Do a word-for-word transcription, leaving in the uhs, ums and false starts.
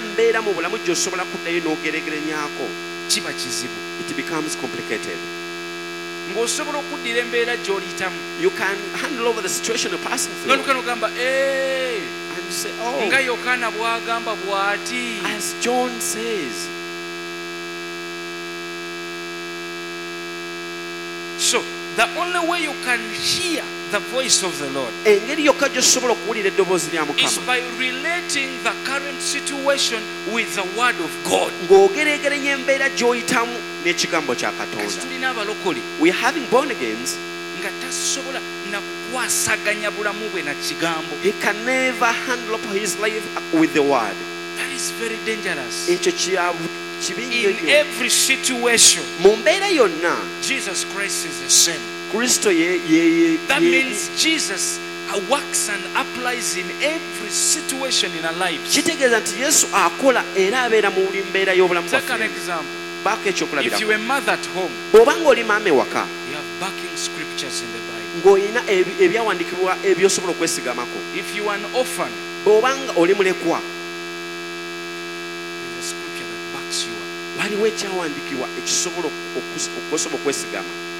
mbeera mu bulamu gy'osobola kuddayo n'ogeregeranyaako kiba kizibu. it becomes complicated. Ng'osobola okuddira embeera gy'oliyitamu. You can handle over the situation you're passing through. N'oluka n'ogamba ee And you say, oh, nga Yokaana bw'agamba bw'ati. as John says. So the only way you can hear the voice of the Lord Engeri yokka gy'osobola okuwulira eddoboozi lya is Mukama by relating the current situation with the word of God. ng'ogeregeranya embeera gy'oyitamu n'ekigambo kya Kasi Katonda. tulina abalokole We are having born agains. nga tasobola na kukwasaganya bulamu bwe na kigambo. He can never handle up his life with the word. That is very dangerous. Ekyo kya kibi In nnyo. every situation, Mu mbeera yonna Jesus Christ is the same. Kristo ye ye ye That ye- means Jesus uh, works and applies in every situation in our lives. kitegeeza nti Yesu akola era abeera mu buli mbeera y'obulamu Take an bwaffe. example. Baako If ekyokulabirako. you're a mother at home, Bw'oba ng'oli maama ewaka you have backing scriptures in the Bible. ng'olina ebi- ebyawandiikibwa ebyosobola okwesigamako. If you are an orphan, Bw'oba nga oli mulekwa there's a scripture that backs you up. waliwo ekyawandiikibwa ekisobola okus- okusobola okwesigama.